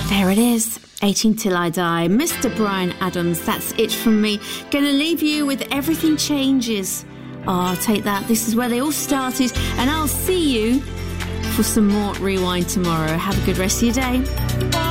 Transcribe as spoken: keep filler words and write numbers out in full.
There it is. eighteen Till I Die. Mister Bryan Adams, that's it from me. Gonna leave you with Everything Changes. Oh, take that. This is where they all started. And I'll see you for some more Rewind tomorrow. Have a good rest of your day.